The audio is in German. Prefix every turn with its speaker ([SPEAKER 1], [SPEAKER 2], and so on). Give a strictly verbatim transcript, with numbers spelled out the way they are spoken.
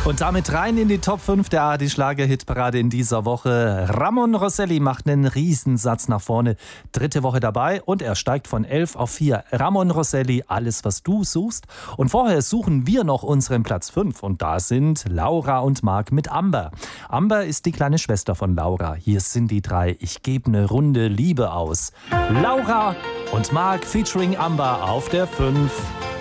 [SPEAKER 1] Und damit rein in die Top fünf der A R D-Schlager-Hitparade in dieser Woche. Ramon Rosselli macht einen Riesensatz nach vorne. Dritte Woche dabei und er steigt von elf auf vier. Ramon Rosselli, alles was du suchst. Und vorher suchen wir noch unseren Platz fünf. Und da sind Laura und Marc mit Amber. Amber ist die kleine Schwester von Laura. Hier sind die drei. Ich gebe eine Runde Liebe aus. Laura und Marc featuring Amber auf der fünf.